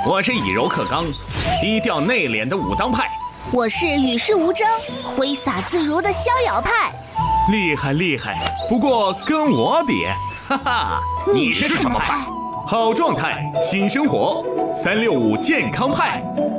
我是以柔克刚，低调内敛的武当派。 我是与世无争、挥洒自如的逍遥派。 厉害厉害，不过跟我比，哈哈， 你是什么派？ 好状态，新生活，365健康派。